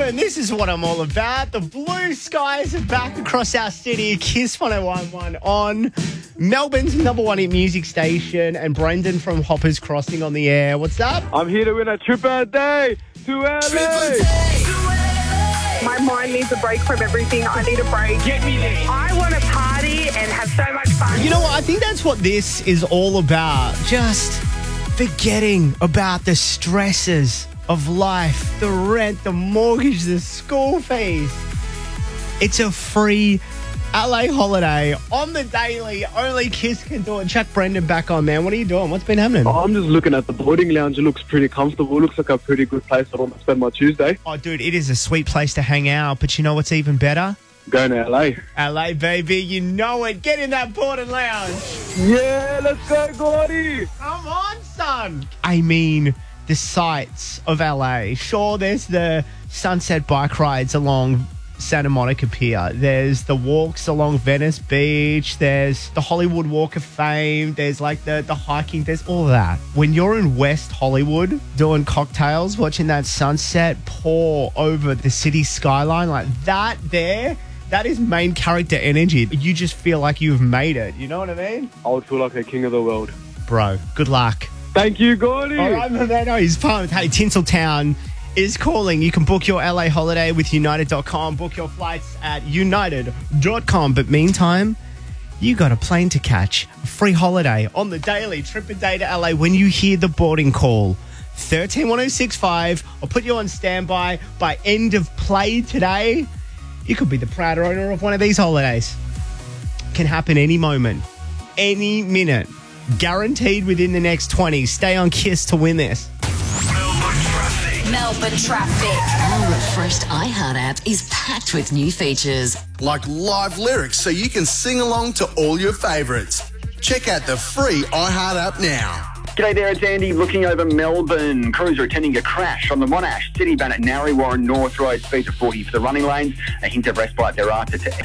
Melbourne, this is what I'm all about. The blue skies are back across our city. Kiss 101.1 on Melbourne's number one hit music station, and Brendan from Hoppers Crossing on the air. What's up? I'm here to win a trip a day to LA. My mind needs a break from everything. I need a break. Get me there. I want to party and have so much fun. You know what? I think that's what this is all about. Just forgetting about the stresses of life, the rent, the mortgage, the school fees. It's a free LA holiday on the daily. Only Kiss can do it. Chuck Brendan back on, man. What are you doing? What's been happening? I'm just looking at the boarding lounge. It looks pretty comfortable. It looks like a pretty good place I want to spend my Tuesday. Oh, dude, it is a sweet place to hang out. But you know what's even better? Going to LA. LA, baby. You know it. Get in that boarding lounge. Yeah, let's go, Gordy. Come on, son. I mean, the sights of LA. Sure, there's the sunset bike rides along Santa Monica Pier. There's the walks along Venice Beach. There's the Hollywood Walk of Fame. There's like the hiking. There's all that. When you're in West Hollywood doing cocktails, watching that sunset pour over the city skyline like that there, that is main character energy. You just feel like you've made it. You know what I mean? I would feel like a king of the world. Bro, good luck. Thank you, Gordy. All right, man. No, he's pumped. Hey, Tinseltown is calling. You can book your LA holiday with United.com. Book your flights at United.com. But meantime, you got a plane to catch. A free holiday on the daily. Trip a day to LA when you hear the boarding call. 131065. I'll put you on standby. By end of play today, you could be the proud owner of one of these holidays. Can happen any moment, any minute. Guaranteed within the next 20. Stay on Kiss to win this. Melbourne traffic. Our refreshed iHeart app is packed with new features. Like live lyrics so you can sing along to all your favourites. Check out the free iHeart app now. G'day there, it's Andy looking over Melbourne. Crews are attending a crash on the Monash City Ban at Narre Warren North Road. Speeds of 40 for the running lanes. A hint of respite thereafter to